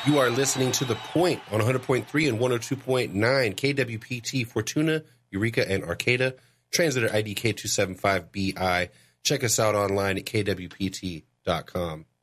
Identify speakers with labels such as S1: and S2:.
S1: You are listening to The Point on 100.3 and 102.9 KWPT Fortuna, Eureka, and Arcata. Translator ID K275BI. Check us out online at kwpt.com.